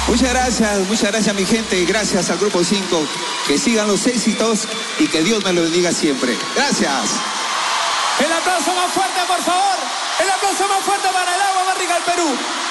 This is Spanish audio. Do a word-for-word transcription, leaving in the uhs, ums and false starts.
Muchas gracias, muchas gracias mi gente y gracias al Grupo cinco. Que sigan los éxitos y que Dios me lo bendiga siempre. Gracias. El aplauso más fuerte, por favor. El aplauso más fuerte para el agua más rica del Perú.